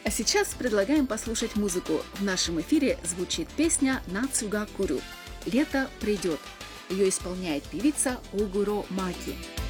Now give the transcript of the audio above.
А сейчас предлагаем послушать музыку. В нашем эфире звучит песня «Нацуга Куру» — «Лето придет». Ее исполняет певица Огуро Маки.